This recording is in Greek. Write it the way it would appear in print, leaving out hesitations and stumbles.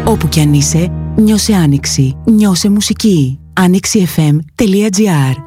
Όπου κι αν είσαι, νιώσε άνοιξη. Νιώσε μουσική. AnοιxiFM.gr